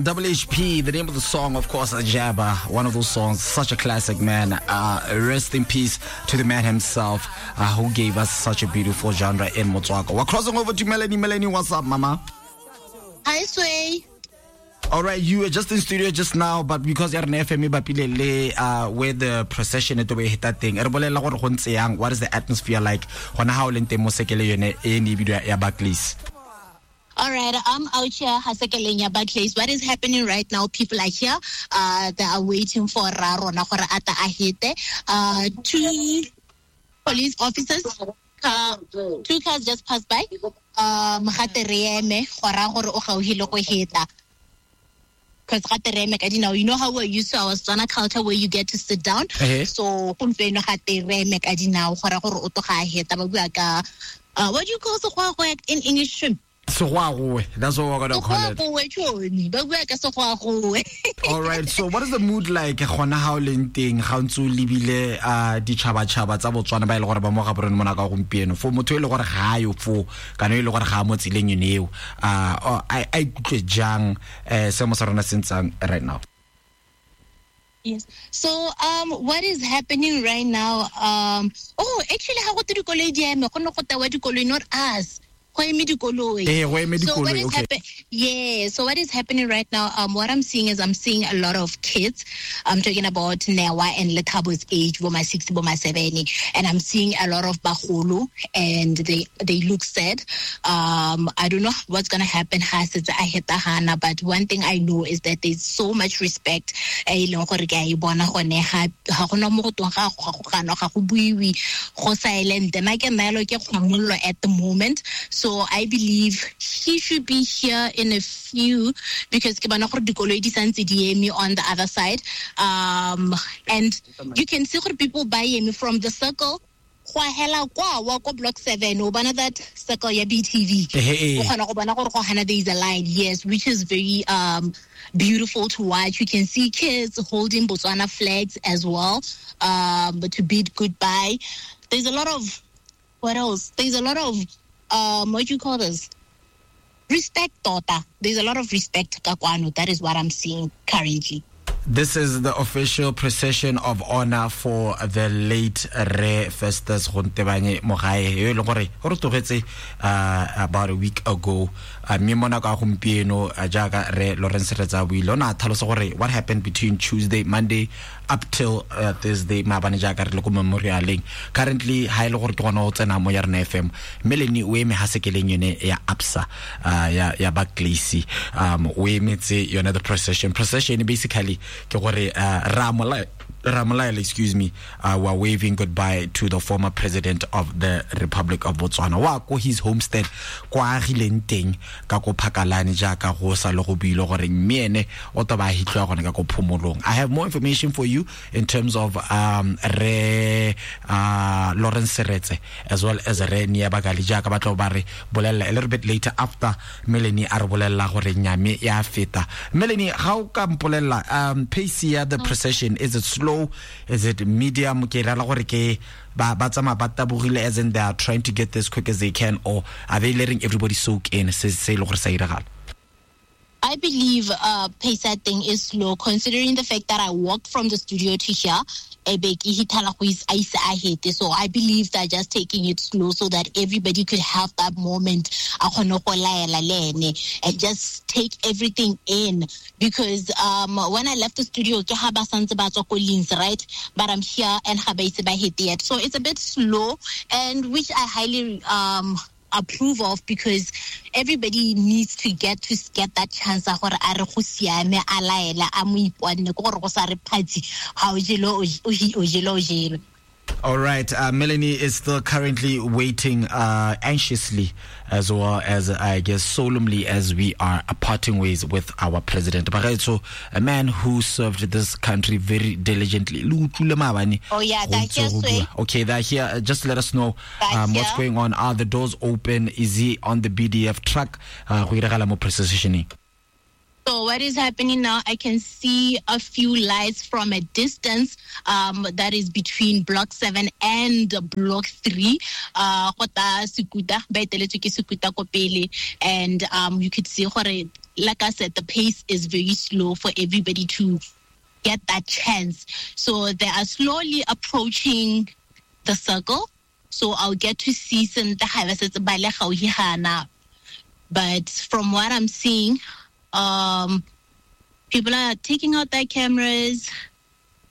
WHP, the name of the song, of course, Ajaba, one of those songs, such a classic, man. Rest in peace to the man himself, who gave us such a beautiful genre in Motswako. We're crossing over to Melanie. Melanie, what's up, mama? Hi, Sway. All right, you were just in studio just now, but because you're an FM, where the procession is the that thing, what is the atmosphere like? All right, I'm out here, Hasekelenya Barclays. What is happening right now? People are here. They are waiting for Rarona for Ata Ahete. 2 police officers. 2 cars just passed by. Because you know how we're used to our Tswana culture where you get to sit down. So what do you call the in English? That's what we're gonna call it. All right, so what is the mood like? How lenting, how to libile di chaba tsa Botswana ba ile gore ba mo ga borone mona ka gompieno for motho ile gore ga yo fo kana ile gore ga mo tsileng yone I ikutlwe jang se mo sa rona sentsang right now. Yes. So what is happening right now? Actually ha go tedi koloi di eme go no go tawa di koloi, not us. So what is happening right now, what I'm seeing is I'm seeing a lot of kids. I'm talking about Newa and Letabo's age, Boma 60, Boma 70, and I'm seeing a lot of Bahulu, and they look sad. I don't know what's gonna happen, but one thing I know is that there's so much respect. At the moment. So I believe he should be here in a few because on the other side. And you can see people buy him from the circle. Block 7 or that circle ya BTV. There is a line, yes, which is very beautiful to watch. You can see kids holding Botswana flags as well, but to bid goodbye. There's a lot of what else? There's a lot of what do you call this? Respect, daughter. There's a lot of respect, Kakwano. That is what I'm seeing currently. This is the official procession of honor for the late Re Festus Gontebanye Mogae. About a week ago, what happened between Tuesday, Monday, up till Thursday, currently, FM, Melanie Weme Hasekeleng ya APSA, ya Barclays, the procession basically. Ramalai, excuse me, were waving goodbye to the former president of the Republic of Botswana. Wa his homestead, kwa Rilenteng, kako Pakalani jaka go sa lo go bilo gore miene o toba hitlo gone ka go phomolong. I have more information for you in terms of Lawrence Seretse as well as Re Niabagali jaka ba tlo bare bolella a little bit later after Melanie arbolella gore nyame ya feta. Melanie, how come bolella pace here the procession, is it slow? Is it medium? As in they are trying to get this quick as they can, or are they letting everybody soak in? I believe pace thing is slow, considering the fact that I walked from the studio to here. So I believe that just taking it slow so that everybody could have that moment and just take everything in. Because when I left the studio, right? But I'm here and yet. So it's a bit slow, and which I highly approve of, because everybody needs to get that chance. All right, Melanie is still currently waiting anxiously, as well as I guess solemnly, as we are parting ways with our president. So a man who served this country very diligently. Oh yeah, that's here. Okay, they're here. Just let us know what's going on. Are the doors open? Is he on the BDF truck? So what is happening now, I can see a few lights from a distance that is between Block 7 and Block 3. And you could see like I said, the pace is very slow for everybody to get that chance. So they are slowly approaching the circle. So I'll get to see some the but from what I'm seeing, people are taking out their cameras.